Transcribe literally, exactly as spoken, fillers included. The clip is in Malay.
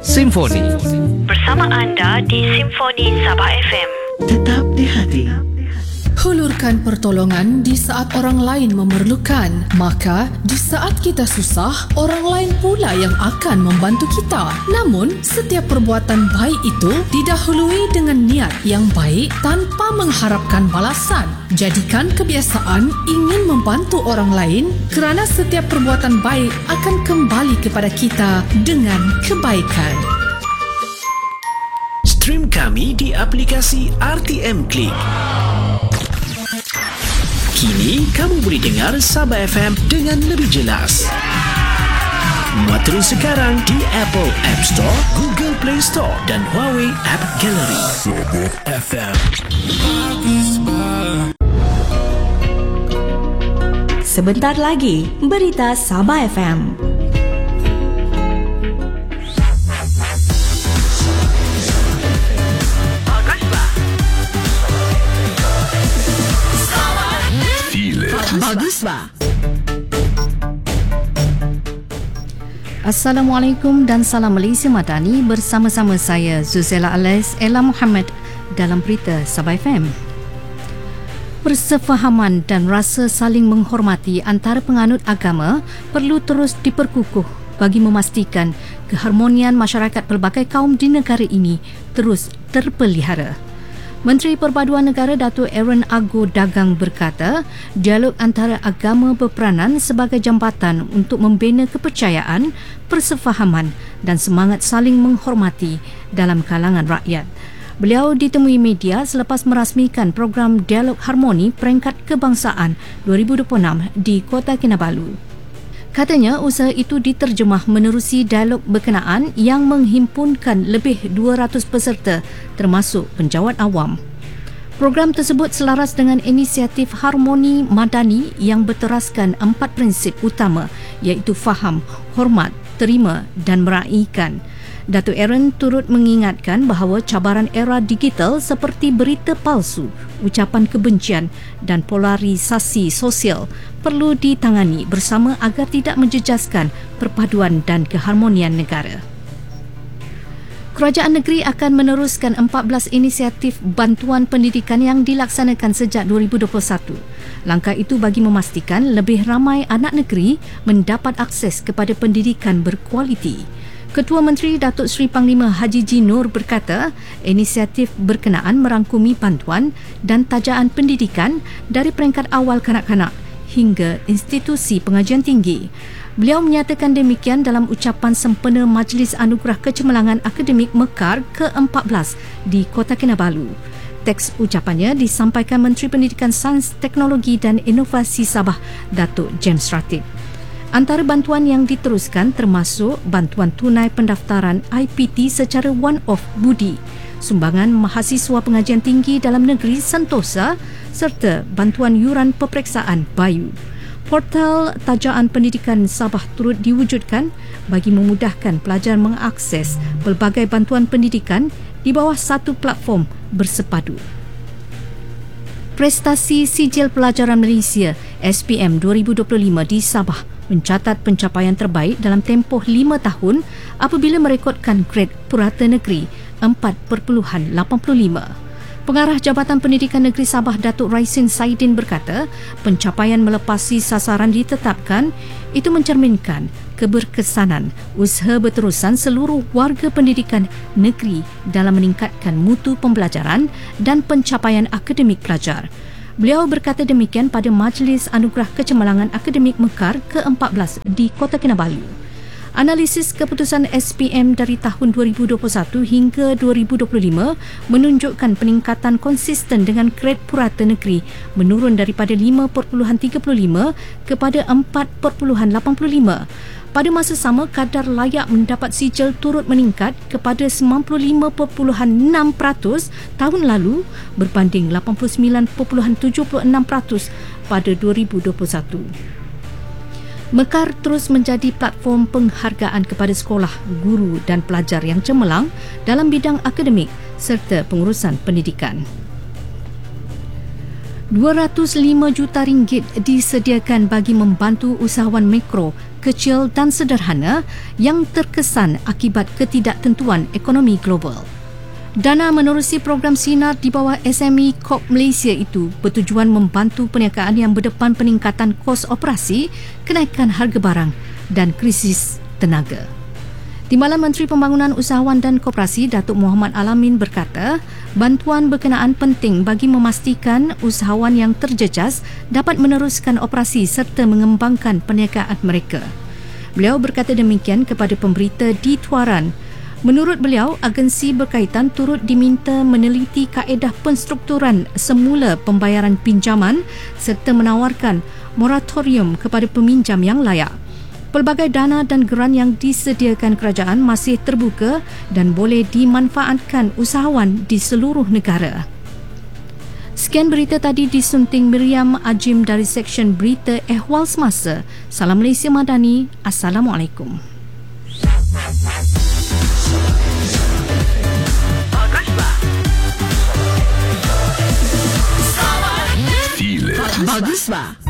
Simfoni. Bersama anda di Simfoni Sabah F M. Tetap di hati. Hulurkan pertolongan di saat orang lain memerlukan. Maka, di saat kita susah, orang lain pula yang akan membantu kita. Namun, setiap perbuatan baik itu didahului dengan niat yang baik tanpa mengharapkan balasan. Jadikan kebiasaan ingin membantu orang lain kerana setiap perbuatan baik akan kembali kepada kita dengan kebaikan. Stream kami di aplikasi R T M Click. Kini kamu boleh dengar Sabah F M dengan lebih jelas. Muat terus sekarang di Apple App Store, Google Play Store dan Huawei App Gallery. Sabah F M. Sebentar lagi, berita Sabah F M. Bagus ba? Assalamualaikum dan salam Malaysia Madani, bersama-sama saya Zuzela Alice Ella Muhammad dalam berita Sabah F M. Persefahaman dan rasa saling menghormati antara penganut agama perlu terus diperkukuh bagi memastikan keharmonian masyarakat pelbagai kaum di negara ini terus terpelihara. Menteri Perpaduan Negara Datuk Aaron Ago Dagang berkata, dialog antara agama berperanan sebagai jambatan untuk membina kepercayaan, persefahaman dan semangat saling menghormati dalam kalangan rakyat. Beliau ditemui media selepas merasmikan program Dialog Harmoni Peringkat Kebangsaan dua ribu dua puluh enam di Kota Kinabalu. Katanya usaha itu diterjemah menerusi dialog berkenaan yang menghimpunkan lebih dua ratus peserta termasuk penjawat awam. Program tersebut selaras dengan inisiatif Harmoni Madani yang berteraskan empat prinsip utama iaitu faham, hormat, terima dan meraihkan. Datuk Aaron turut mengingatkan bahawa cabaran era digital seperti berita palsu, ucapan kebencian dan polarisasi sosial perlu ditangani bersama agar tidak menjejaskan perpaduan dan keharmonian negara. Kerajaan negeri akan meneruskan empat belas inisiatif bantuan pendidikan yang dilaksanakan sejak dua ribu dua puluh satu. Langkah itu bagi memastikan lebih ramai anak negeri mendapat akses kepada pendidikan berkualiti. Ketua Menteri Datuk Seri Panglima Haji Ji Nur berkata, inisiatif berkenaan merangkumi bantuan dan tajaan pendidikan dari peringkat awal kanak-kanak hingga institusi pengajian tinggi. Beliau menyatakan demikian dalam ucapan sempena Majlis Anugerah Kecemerlangan Akademik Mekar ke empat belas di Kota Kinabalu. Teks ucapannya disampaikan Menteri Pendidikan Sains, Teknologi dan Inovasi Sabah, Datuk James Ratib. Antara bantuan yang diteruskan termasuk bantuan tunai pendaftaran I P T secara one-off budi, sumbangan mahasiswa pengajian tinggi dalam negeri Sentosa serta bantuan yuran peperiksaan Bayu. Portal Tajaan Pendidikan Sabah turut diwujudkan bagi memudahkan pelajar mengakses pelbagai bantuan pendidikan di bawah satu platform bersepadu. Prestasi Sijil Pelajaran Malaysia S P M dua ribu dua puluh lima di Sabah mencatat pencapaian terbaik dalam tempoh lima tahun apabila merekodkan grade Purata Negeri empat perpuluhan lapan puluh lima. Pengarah Jabatan Pendidikan Negeri Sabah Datuk Raisin Saidin berkata, pencapaian melepasi sasaran ditetapkan itu mencerminkan keberkesanan usaha berterusan seluruh warga pendidikan negeri dalam meningkatkan mutu pembelajaran dan pencapaian akademik pelajar. Beliau berkata demikian pada Majlis Anugerah Kecemerlangan Akademik Mekar ke empat belas di Kota Kinabalu. Analisis keputusan S P M dari tahun dua ribu dua puluh satu hingga dua ribu dua puluh lima menunjukkan peningkatan konsisten dengan grade Purata Negeri menurun daripada lima perpuluhan tiga puluh lima kepada empat perpuluhan lapan puluh lima. Pada masa sama, kadar layak mendapat sijil turut meningkat kepada sembilan puluh lima perpuluhan enam peratus tahun lalu berbanding lapan puluh sembilan perpuluhan tujuh puluh enam peratus pada dua ribu dua puluh satu. Mekar terus menjadi platform penghargaan kepada sekolah, guru dan pelajar yang cemerlang dalam bidang akademik serta pengurusan pendidikan. dua ratus lima juta ringgit disediakan bagi membantu usahawan mikro, kecil dan sederhana yang terkesan akibat ketidaktentuan ekonomi global. Dana menerusi program Sinar di bawah S M E Corp Malaysia itu bertujuan membantu perniagaan yang berdepan peningkatan kos operasi, kenaikan harga barang dan krisis tenaga. Timbalan Menteri Pembangunan Usahawan dan Koperasi Datuk Muhammad Alamin berkata, bantuan berkenaan penting bagi memastikan usahawan yang terjejas dapat meneruskan operasi serta mengembangkan perniagaan mereka. Beliau berkata demikian kepada pemberita di Tuaran. Menurut beliau, agensi berkaitan turut diminta meneliti kaedah penstrukturan semula pembayaran pinjaman serta menawarkan moratorium kepada peminjam yang layak. Pelbagai dana dan geran yang disediakan kerajaan masih terbuka dan boleh dimanfaatkan usahawan di seluruh negara. Sekian berita tadi disunting Miriam Ajim dari Seksyen Berita Ehwal Semasa. Salam Malaysia Madani. Assalamualaikum. Bagus ba?